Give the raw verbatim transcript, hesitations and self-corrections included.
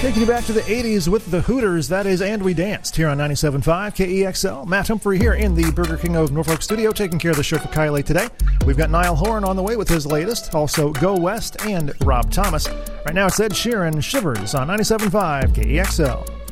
Taking you back to the eighties with the Hooters, that is And We Danced, here on ninety-seven point five K E X L. Matt Humphrey here in the Burger King of Norfolk studio, taking care of the show for Kylie today. We've got Niall Horan on the way with his latest, also Go West and Rob Thomas. Right now it's Ed Sheeran, Shivers on ninety-seven point five K E X L.